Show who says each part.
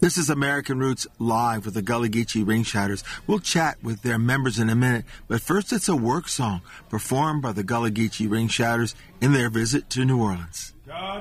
Speaker 1: This is American Roots Live with the Gullah Geechee Ring Shouters. We'll chat with their members in a minute, but first it's a work song performed by the Gullah Geechee Ring Shouters in their visit to New Orleans.